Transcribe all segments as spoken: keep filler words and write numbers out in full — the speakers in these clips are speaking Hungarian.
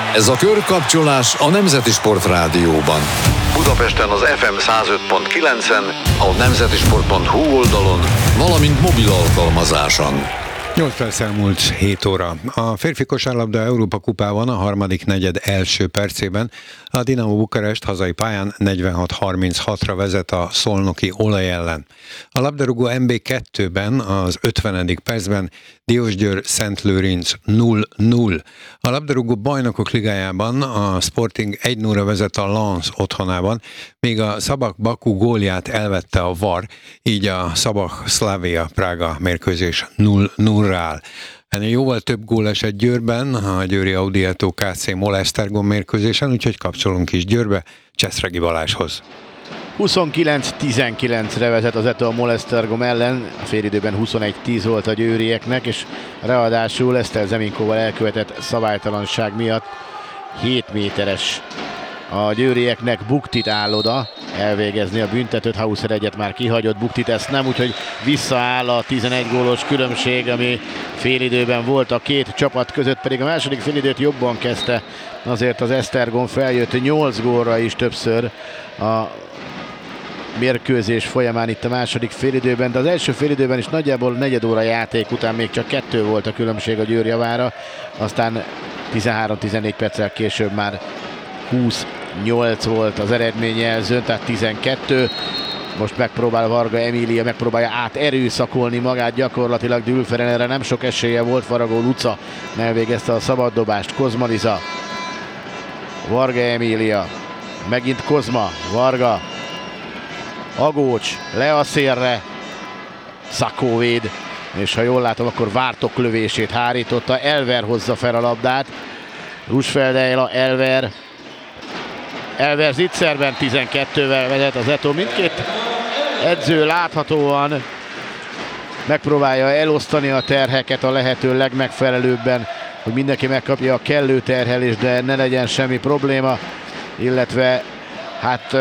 Ez a körkapcsolás a Nemzeti Sport Rádióban. Budapesten az ef em száz öt pont kilencen, a nemzetisport pont hu oldalon, valamint mobil alkalmazáson. nyolc perc elmúlt hét óra. A férfi kosárlabda Európa kupában a harmadik negyed első percében a Dinamo Bukarest hazai pályán negyvenhat harminchatra vezet a szolnoki Olaj ellen. A labdarúgó en bé kettőben az ötvenedik percben Diósgyőr Szent Lőrinc nulla nulla. A labdarúgó bajnokok ligájában a Sporting egy nulla vezet a Lens otthonában, míg a Szabak Baku gólját elvette a vé á er, így a Szabak Szlavia Prága mérkőzés nulla nulla áll. Ennél jóval több gól esett Győrben, a győri Audietto ká cé Molesztergom mérkőzésen, úgyhogy kapcsolunk is Győrbe, Cseszregi Balázshoz. huszonkilenc tizenkilencre vezet az Eto a Molesztergom ellen, a félidőben huszonegy tíz volt a győrieknek, és ráadásul Eszter Zeminkóval elkövetett szabálytalanság miatt hét méteres a győrieknek Buktit áll oda elvégezni a büntetőt. Hauszer egyet már kihagyott, Buktit ezt nem, úgyhogy visszaáll a tizenegy gólos különbség, ami félidőben volt a két csapat között, pedig a második félidőt jobban kezdte azért az Esztergom, feljött nyolc gólra is többször a mérkőzés folyamán itt a második félidőben, de az első félidőben is nagyjából negyed óra játék után még csak kettő volt a különbség a Győr javára, aztán tizenhárom tizennégy perccel később már huszonnyolc volt az eredményjelzőn, tehát tizenkettő. Most megpróbál Varga Emília, megpróbálja áterőszakolni magát, gyakorlatilag Dülferen erre nem sok esélye volt. Faragó Luca elvégezte a szabaddobást, Kozma Liza, Varga Emília, megint Kozma, Varga, Agócs, le a szélre, Szakó véd, és ha jól látom, akkor Vártok lövését hárította, Elver hozza fel a labdát, Rusfeldeila, Elver, Elver zicserben tizenkettővel vezet az Eto. Mindkét edző láthatóan megpróbálja elosztani a terheket a lehető legmegfelelőbben, hogy mindenki megkapja a kellő terhelést, de ne legyen semmi probléma, illetve hát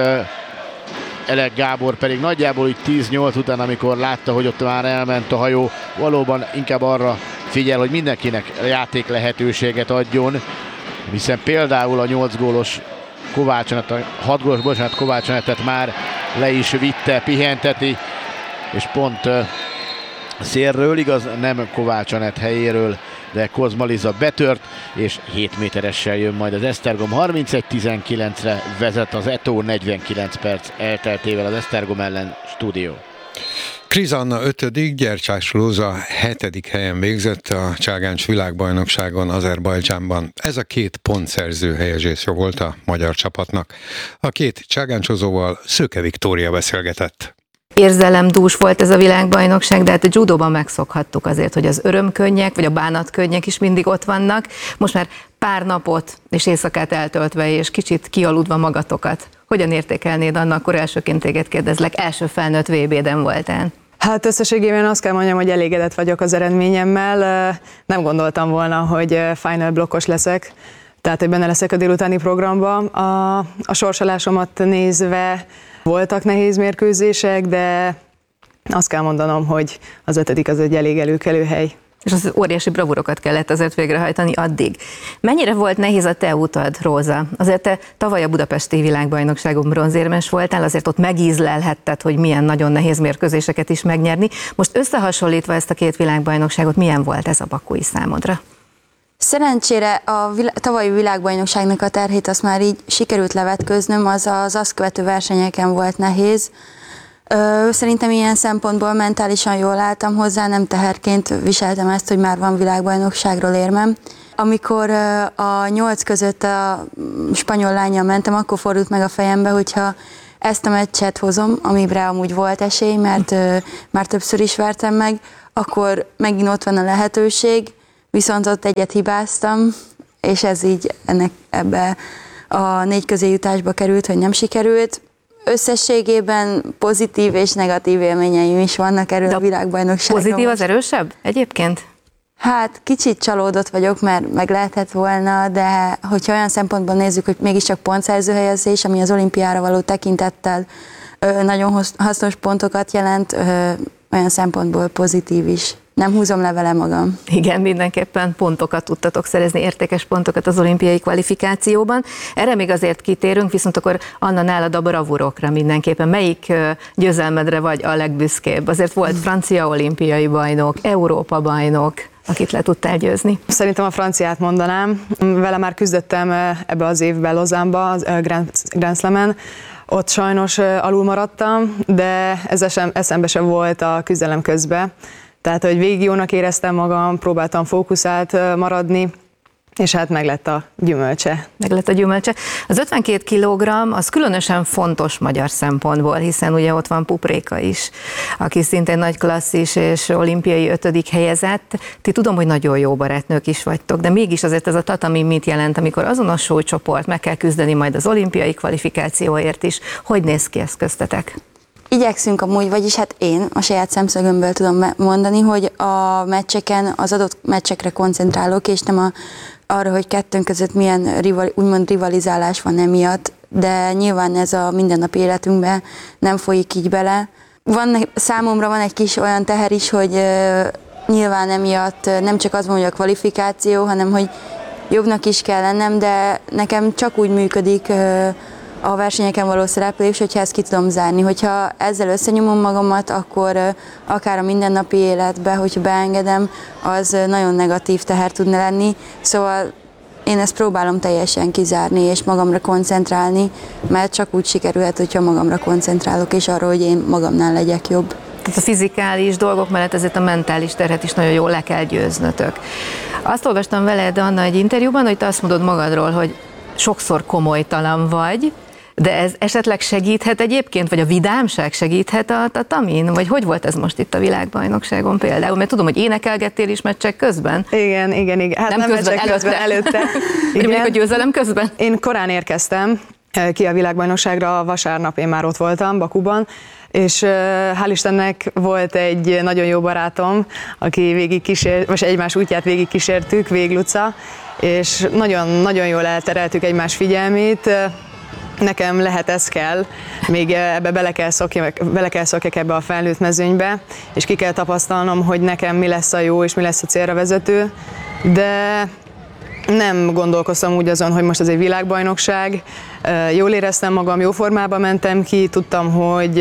Elek Gábor pedig nagyjából így tíz nyolc után, amikor látta, hogy ott már elment a hajó, valóban inkább arra figyel, hogy mindenkinek játék lehetőséget adjon, hiszen például a nyolc gólos Kovács Anett, a hat gólos, bocsánat, Kovács Anettet már le is vitte, pihenteti, és pont uh, szélről, igaz, nem Kovács Anett helyéről, de Kozma Liza betört, és hét méteressel jön majd az Esztergom. harmincegy tizenkilencre vezet az Eto, negyvenkilenc perc elteltével az Esztergom ellen. Stúdió. Kriz Anna ötödik, Gyercsás Róza hetedik helyen végzett a Cságáncs világbajnokságon Azerbajdzsánban. Ez a két pontszerző helyezése volt a magyar csapatnak. A két cságáncsozóval Szőke Viktória beszélgetett. Érzelemdús volt ez a világbajnokság, de hát a judóban megszokhattuk azért, hogy az örömkönnyek, vagy a bánatkönnyek is mindig ott vannak. Most már pár napot és éjszakát eltöltve, és kicsit kialudva magatokat. Hogyan értékelnéd, Anna, akkor elsőként téged kérdezlek, első felnőtt vé bé-den voltál? Hát összességében azt kell mondjam, hogy elégedett vagyok az eredményemmel. Nem gondoltam volna, hogy final blokkos leszek, tehát hogy benne leszek a délutáni programban. A, a sorsolásomat nézve voltak nehéz mérkőzések, de azt kell mondanom, hogy az ötödik az egy elég előkelő hely. És az óriási bravúrokat kellett azért végrehajtani addig. Mennyire volt nehéz a te utad, Róza? Azért te tavaly a budapesti világbajnokságon bronzérmes voltál, azért ott megízlelhetted, hogy milyen nagyon nehéz mérkőzéseket is megnyerni. Most összehasonlítva ezt a két világbajnokságot, milyen volt ez a bakui számodra? Szerencsére a vilá- tavalyi világbajnokságnak a terhét azt már így sikerült levetköznöm, az az azt követő versenyeken volt nehéz. Ö, szerintem ilyen szempontból mentálisan jól álltam hozzá, nem teherként viseltem ezt, hogy már van világbajnokságról érmem. Amikor ö, a nyolc között a spanyol lánnyal mentem, akkor fordult meg a fejembe, hogyha ezt a meccset hozom, amire amúgy volt esély, mert ö, már többször is vertem meg, akkor megint ott van a lehetőség, viszont ott egyet hibáztam, és ez így ennek ebbe a négy közé jutásba került, hogy nem sikerült. Összességében pozitív és negatív élményeim is vannak erről a világbajnokságról. Pozitív az erősebb egyébként? Hát kicsit csalódott vagyok, mert meg lehetett volna, de hogyha olyan szempontból nézzük, hogy mégiscsak pontszerző helyezés, ami az olimpiára való tekintettel nagyon hasznos pontokat jelent, olyan szempontból pozitív is. nem húzom le vele magam. Igen, mindenképpen pontokat tudtatok szerezni, értékes pontokat az olimpiai kvalifikációban. Erre még azért kitérünk, viszont akkor Anna, nálad a bravúrokra mindenképpen. Melyik győzelmedre vagy a legbüszkébb? Azért volt francia olimpiai bajnok, Európa bajnok, akit le tudtál győzni. Szerintem a franciát mondanám. Vele már küzdöttem ebbe az évben Lozánba, a Grand, Grand Slamen. Ott sajnos alul maradtam, de ez sem, eszembe sem volt a küzdelem közben. Tehát, hogy végig jónak éreztem magam, próbáltam fókuszált maradni, és hát meglett a gyümölcse. Meglett a gyümölcse. Az ötvenkét kilogramm az különösen fontos magyar szempontból, hiszen ugye ott van Pupréka is, aki szintén nagy klasszis és olimpiai ötödik helyezett. Ti tudom, hogy nagyon jó barátnők is vagytok, de mégis azért ez a tatami mit jelent, amikor azonos súlycsoport, meg kell küzdeni majd az olimpiai kvalifikációért is. Hogy néz ki ez köztetek? Igyekszünk amúgy, vagyis hát én a saját szemszögömből tudom mondani, hogy a meccseken, az adott meccsekre koncentrálok, és nem a, arra, hogy kettőnk között milyen rival, úgymond rivalizálás van emiatt, de nyilván ez a mindennapi életünkben nem folyik így bele. Van, számomra van egy kis olyan teher is, hogy uh, nyilván emiatt nem csak az van, hogy a kvalifikáció, hanem hogy jobbnak is kell lennem, de nekem csak úgy működik uh, a versenyeken való szereplés, hogyha ezt ki tudom zárni. Hogyha ezzel összenyomom magamat, akkor akár a mindennapi életbe, hogyha beengedem, az nagyon negatív teher tudna lenni. Szóval én ezt próbálom teljesen kizárni és magamra koncentrálni, mert csak úgy sikerülhet, hogyha magamra koncentrálok, és arra, hogy én magamnál legyek jobb. Tehát a fizikális dolgok mellett ezért a mentális terhet is nagyon jól le kell győznötök. Azt olvastam veled, Anna, egy interjúban, hogy te azt mondod magadról, hogy sokszor komolytalan vagy, de ez esetleg segíthet egyébként, vagy a vidámság segíthet a tatamin? Vagy hogy volt ez most itt a világbajnokságon például? Mert tudom, hogy énekelgettél is meccsek közben. Igen, igen, igen. Hát nem, nem közben, meccsek közben, előtte. Igen. Még a győzelem közben? Én korán érkeztem ki a világbajnokságra, vasárnap én már ott voltam, Bakuban, és hál' Istennek volt egy nagyon jó barátom, aki végig kísért, most egymás útját végig kísértük, Végluca, és nagyon-nagyon jól eltereltük egymás figyelmét. Nekem lehet ez kell, még ebbe bele kell, szokjak, bele kell szokjak ebbe a felnőtt mezőnybe, és ki kell tapasztalnom, hogy nekem mi lesz a jó és mi lesz a célra vezető, de nem gondolkoztam úgy azon, hogy most ez egy világbajnokság. Jól éreztem magam, jó formában mentem ki, tudtam, hogy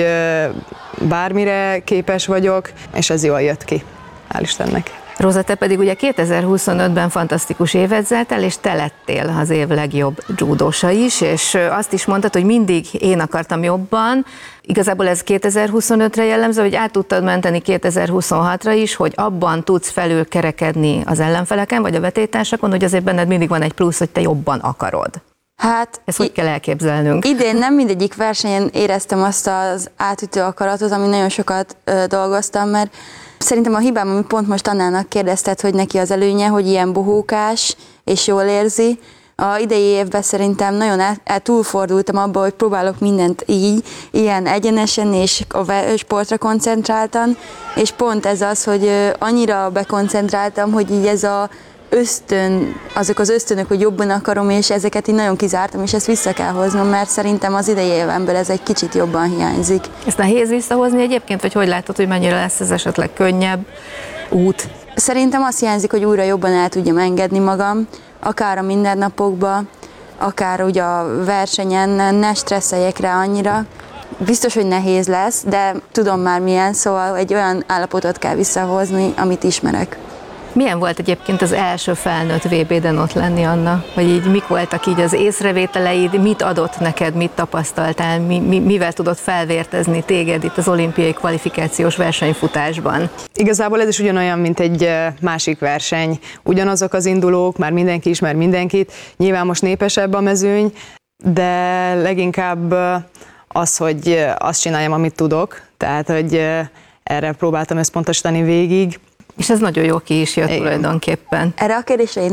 bármire képes vagyok, és ez jól jött ki, hál' Istennek. Róza, te pedig ugye kétezer-huszonötben fantasztikus évet zártál, és te lettél az év legjobb judósa is, és azt is mondtad, hogy mindig én akartam jobban. Igazából ez kétezer-huszonötre jellemző, hogy át tudtad menteni kétezer-huszonhatra is, hogy abban tudsz felül kerekedni az ellenfeleken, vagy a vetélytársakon, hogy azért benned mindig van egy plusz, hogy te jobban akarod. Hát, ezt hogy kell elképzelnünk? Idén nem mindegyik versenyen éreztem azt az átütő akaratot, ami nagyon sokat ö, dolgoztam, mert szerintem a hibám, ami pont most Annának kérdezted, hogy neki az előnye, hogy ilyen bohókás és jól érzi. A idei évben szerintem nagyon el, el túlfordultam abba, hogy próbálok mindent így, ilyen egyenesen és a sportra koncentráltan, és pont ez az, hogy annyira bekoncentráltam, hogy így ez a ösztön, azok az ösztönök, hogy jobban akarom, és ezeket így nagyon kizártam, és ezt vissza kell hoznom, mert szerintem az idei évemből ez egy kicsit jobban hiányzik. Ezt nehéz visszahozni egyébként, vagy hogy látod, hogy mennyire lesz ez esetleg könnyebb út? Szerintem azt hiányzik, hogy újra jobban el tudjam engedni magam, akár a mindennapokban, akár ugye a versenyen, ne stresszeljek rá annyira. Biztos, hogy nehéz lesz, de tudom már milyen, szóval egy olyan állapotot kell visszahozni, amit ismerek. Milyen volt egyébként az első felnőtt vé bé-den ott lenni, Anna? Vagy így mik voltak így az észrevételeid, mit adott neked, mit tapasztaltál, mi, mi, mivel tudott felvértezni téged itt az olimpiai kvalifikációs versenyfutásban? Igazából ez is ugyanolyan, mint egy másik verseny. Ugyanazok az indulók, már mindenki ismer mindenkit, nyilván most népesebb a mezőny, de leginkább az, hogy azt csináljam, amit tudok, tehát hogy erre próbáltam összpontosítani végig. És ez nagyon jó ki is jött tulajdonképpen. Erre a kérdésre én